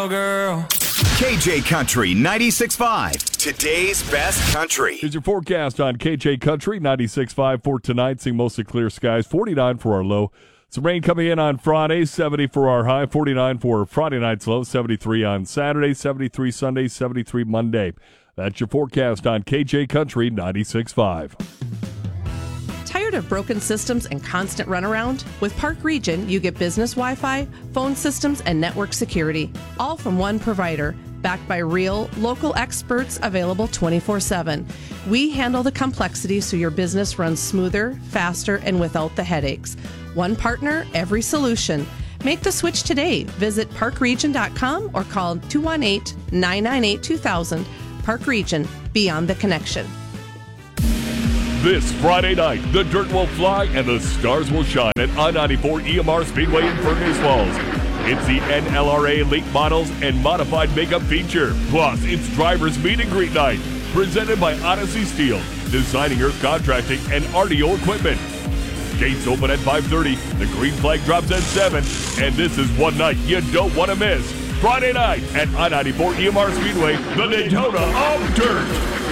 cowgirl. KJ Country 96.5, today's best country. Here's your forecast on KJ Country 96.5 for tonight. Seeing mostly clear skies, 49 for our low. Some rain coming in on Friday, 70 for our high, 49 for Friday night's low, 73 on Saturday, 73 Sunday, 73 Monday. That's your forecast on KJ Country 96.5. Tired of broken systems and constant runaround? With Park Region, you get business Wi-Fi, phone systems, and network security, all from one provider, backed by real, local experts available 24/7. We handle the complexity so your business runs smoother, faster, and without the headaches. One partner, every solution. Make the switch today. Visit parkregion.com or call 218-998-2000. Park Region, beyond the connection. This Friday night, the dirt will fly and the stars will shine at I-94 EMR Speedway in Fergus Falls. It's the NLRA Elite Models and Modified Makeup feature. Plus, it's Drivers Meet and Greet Night, presented by Odyssey Steel, Designing Earth Contracting, and RDO Equipment. Gates open at 5:30, the green flag drops at 7, and this is one night you don't want to miss. Friday night at I-94 EMR Speedway, the Daytona of Dirt.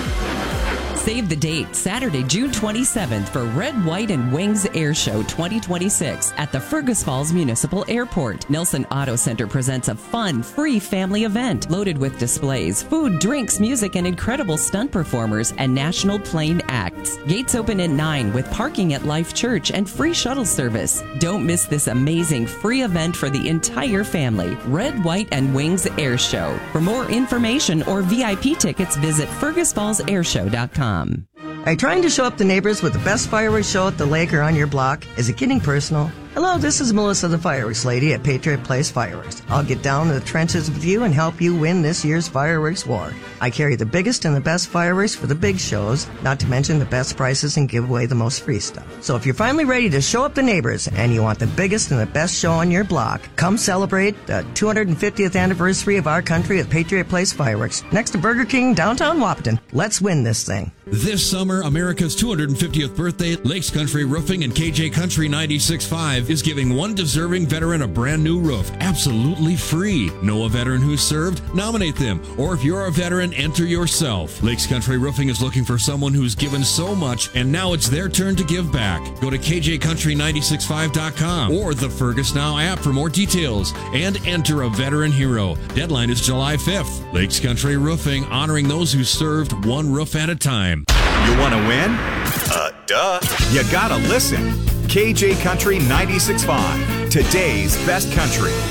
Save the date, Saturday, June 27th for Red, White, and Wings Air Show 2026 at the Fergus Falls Municipal Airport. Nelson Auto Center presents a fun, free family event loaded with displays, food, drinks, music, and incredible stunt performers and national plane acts. Gates open at 9 with parking at Life Church and free shuttle service. Don't miss this amazing free event for the entire family. Red, White, and Wings Air Show. For more information or VIP tickets, visit fergusfallsairshow.com. Are you trying to show up the neighbors with the best fireworks show at the lake or on your block? Is it getting personal? Hello, this is Melissa, the fireworks lady at Patriot Place Fireworks. I'll get down to the trenches with you and help you win this year's fireworks war. I carry the biggest and the best fireworks for the big shows, not to mention the best prices and give away the most free stuff. So if you're finally ready to show up the neighbors and you want the biggest and the best show on your block, come celebrate the 250th anniversary of our country at Patriot Place Fireworks, next to Burger King, downtown Wahpeton. Let's win this thing. This summer, America's 250th birthday, Lakes Country Roofing and KJ Country 96.5 is giving one deserving veteran a brand new roof, absolutely free. Know a veteran who's served? Nominate them. Or if you're a veteran, enter yourself. Lakes Country Roofing is looking for someone who's given so much, and now it's their turn to give back. Go to kjcountry965.com or the Fergus Now app for more details and enter a veteran hero. Deadline is July 5th. Lakes Country Roofing, honoring those who served one roof at a time. You want to win? Duh. You gotta listen. KJ Country 96.5, today's best country.